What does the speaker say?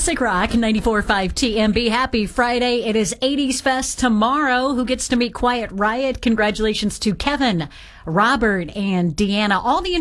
Classic Rock 94.5 TMB. Happy Friday. It is 80s Fest tomorrow. Who gets to meet Quiet Riot? Congratulations to Kevin, Robert, and Deanna. All the